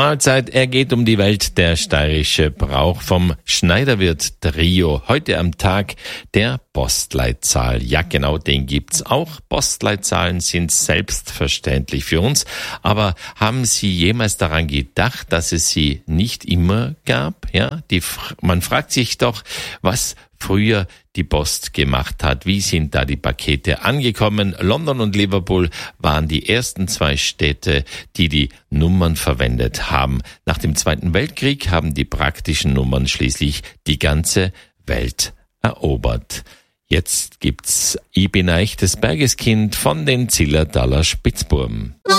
Mahlzeit, er geht um die Welt, der steirische Brauch vom Schneiderwirt Trio. Heute am Tag der Postleitzahl. Ja, genau, den gibt's auch. Postleitzahlen sind selbstverständlich für uns. Aber haben Sie jemals daran gedacht, dass es sie nicht immer gab? Ja, man fragt sich doch, was früher die Post gemacht hat. Wie sind da die Pakete angekommen? London und Liverpool waren die ersten zwei Städte, die die Nummern verwendet haben. Nach dem Zweiten Weltkrieg haben die praktischen Nummern schließlich die ganze Welt erobert. Jetzt gibt's Ich bin ein echtes Bergeskind von den Zillertaler Spitzbuben.